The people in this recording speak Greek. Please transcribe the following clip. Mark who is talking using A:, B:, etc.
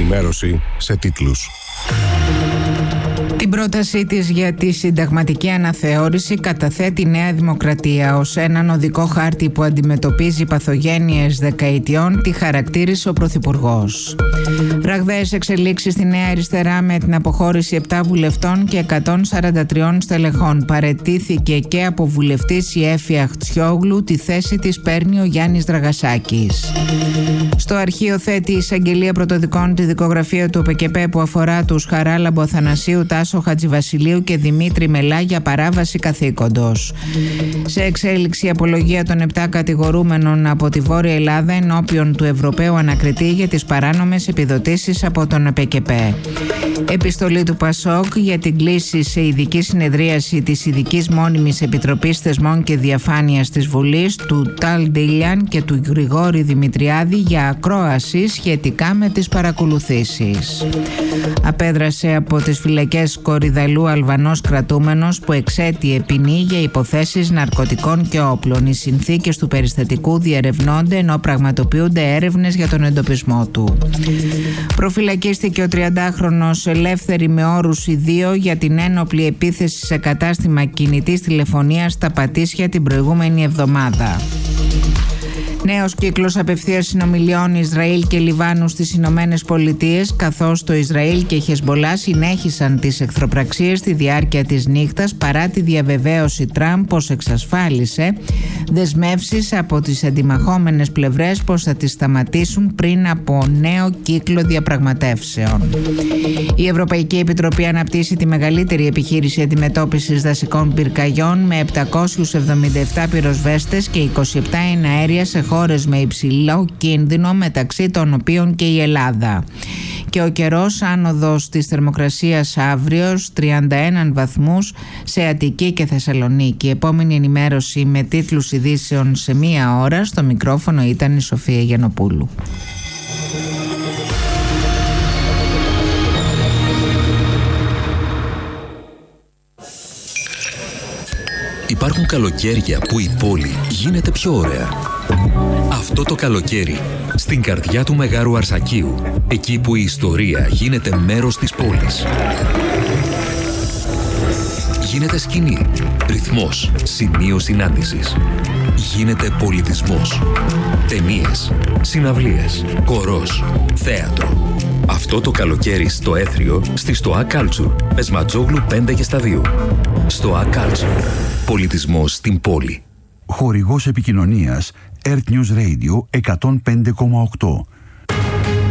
A: ενημέρωση σε τίτλους.
B: Την πρότασή της για τη συνταγματική αναθεώρηση καταθέτει η Νέα Δημοκρατία. Ως έναν οδικό χάρτη που αντιμετωπίζει παθογένειες δεκαετιών, τη χαρακτήρισε ο Πρωθυπουργός. Ραγδαίες εξελίξεις στη Νέα Αριστερά με την αποχώρηση 7 βουλευτών και 143 στελεχών. Παραιτήθηκε και από βουλευτής η Έφη Αχτσιόγλου, τη θέση της παίρνει ο Γιάννης Δραγασάκης. Στο αρχείο θέτει η Εισαγγελία Πρωτοδικών τη δικογραφία του ΟΠΕΚΕΠΕ που αφορά τους Χαράλαμπο Αθανασίου, Τάσο Χατζηβασιλείου και Δημήτρη Μελά για παράβαση καθήκοντος. Σε εξέλιξη η απολογία των 7 κατηγορούμενων από τη Βόρεια Ελλάδα ενώπιον του Ευρωπαίου Ανακριτή για τις παράνομες επιδοτήσεις από τον ΟΠΕΚΕΠΕ. Επιστολή του ΠΑΣΟΚ για την κλήση σε ειδική συνεδρίαση της Ειδικής Μόνιμης Επιτροπής Θεσμών και Διαφάνειας της Βουλής του Ταλ Ντίλιαν και του Γρηγόρη Δημητριάδη για ακρόαση σχετικά με τις παρακολουθήσεις. Απέδρασε από τις φυλακές Κορυδαλού Αλβανός κρατούμενος που εξέτειε ποινή για υποθέσεις ναρκωτικών και όπλων. Οι συνθήκες του περιστατικού διερευνώνται ενώ πραγματοποιούνται έρευνες για τον εντοπισμό του. Προφυλακίστηκε ο 30χρονος ελεύθερη με όρους ιδίου για την ένοπλη επίθεση σε κατάστημα κινητής τηλεφωνίας στα Πατήσια την προηγούμενη εβδομάδα. Νέος κύκλος απευθείας συνομιλιών Ισραήλ και Λιβάνου στις Ηνωμένες Πολιτείες, καθώς το Ισραήλ και η Χεσμολά συνέχισαν τις εχθροπραξίες στη διάρκεια της νύχτας παρά τη διαβεβαίωση Τραμπ πως εξασφάλισε δεσμεύσεις από τις αντιμαχόμενες πλευρές πως θα τις σταματήσουν πριν από νέο κύκλο διαπραγματεύσεων. Η Ευρωπαϊκή Επιτροπή αναπτύσσει τη μεγαλύτερη επιχείρηση αντιμετώπισης δασικών πυρκαγιών με 777 πυροσβέστες και 27 εναέρια σε χώρες με υψηλό κίνδυνο, μεταξύ των οποίων και η Ελλάδα. Και ο καιρός άνοδος της θερμοκρασίας αύριο 31 βαθμούς σε Αττική και Θεσσαλονίκη. Επόμενη ενημέρωση με τίτλους ειδήσεων σε 1 ώρα. Στο μικρόφωνο ήταν η Σοφία Γιαννοπούλου.
C: Υπάρχουν καλοκαίρια που η πόλη γίνεται πιο ωραία. Αυτό το καλοκαίρι, στην καρδιά του Μεγάρου Αρσακίου, εκεί που η ιστορία γίνεται μέρος της πόλης. Γίνεται σκηνή, ρυθμός, σημείο συνάντησης. Γίνεται πολιτισμός. Ταινίες, συναυλίες, χορός, θέατρο. Αυτό το καλοκαίρι στο Έθριο, στη Στοά Κάλτσουρ, Πεσματζόγλου 5 και στα 2. Στοά Κάλτσουρ. Πολιτισμός στην πόλη.
D: Χορηγός επικοινωνίας Earth News Radio 105,8.